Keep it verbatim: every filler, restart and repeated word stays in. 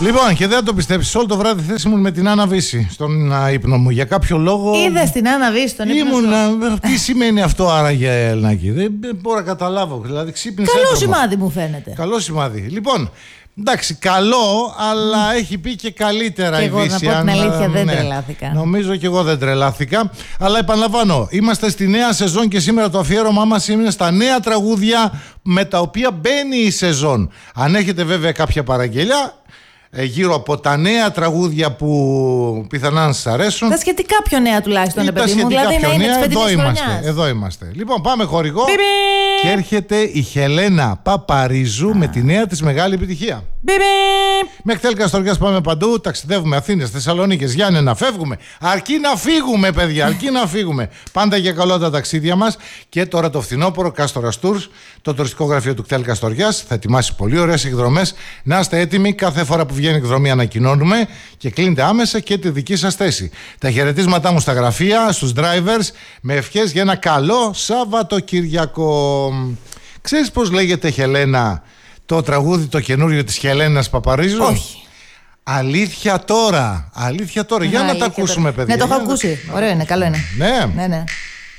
Λοιπόν, και δεν το πιστέψεις, όλο το βράδυ θέση ήμουν με την Άννα Βύση στον α, ύπνο μου. Για κάποιο λόγο. Είδες την Άννα Βύση στον ύπνο ήμουν, σου. Τι σημαίνει αυτό άραγε, Ελνάκη? Δεν μπορώ να καταλάβω. Δηλαδή, ξύπνησε. Καλό έντρομο. σημάδι μου φαίνεται. Καλό σημάδι. Λοιπόν, εντάξει, καλό, αλλά mm. έχει πει και καλύτερα και η εγώ, Βύση. να πω την αλήθεια, αν, δεν ναι, τρελάθηκα. Νομίζω και εγώ δεν τρελάθηκα. Αλλά επαναλαμβάνω, είμαστε στη νέα σεζόν και σήμερα το αφιέρωμά μας είναι στα νέα τραγούδια με τα οποία μπαίνει η σεζόν. Αν έχετε βέβαια κάποια παραγγελιά γύρω από τα νέα τραγούδια που πιθανά σας αρέσουν. Τα σχετικά πιο νέα τουλάχιστον, ρε παιδί μου. Δηλαδή να είναι της φετινής χρονιάς. Εδώ είμαστε. Λοιπόν, πάμε χορηγό. Και έρχεται η Χελένα Παπαρίζου ah. με τη νέα της μεγάλη επιτυχία. Μέχρι τέλη Καστοριάς πάμε παντού. Ταξιδεύουμε Αθήνες, Θεσσαλονίκες, Γιάννενα. Φεύγουμε. Αρκεί να φύγουμε, παιδιά. Αρκεί να φύγουμε. Πάντα για καλό τα ταξίδια μας. Και τώρα το φθινόπωρο Κάστορας Tours, το τουριστικό γραφείο του κτέλ Καστοριάς, θα ετοιμάσει πολύ ωραίες εκδρομές. Να είστε έτοιμοι. Κάθε φορά που βγαίνει εκδρομή ανακοινώνουμε και κλείνετε άμεσα και τη δική σας θέση. Τα χαιρετίσματά μου στα γραφεία, στους drivers, με ευχές για ένα καλό Σαββατοκύριακο. Ξέρεις πώς λέγεται, Χελένα, το τραγούδι το καινούριο της Χελένας Παπαρίζου? Όχι. Αλήθεια τώρα. Αλήθεια τώρα. Α, για να τα ακούσουμε, παιδιά. Ναι, το έχω ακούσει. Ωραίο είναι, καλό είναι. Ναι. Ναι, ναι.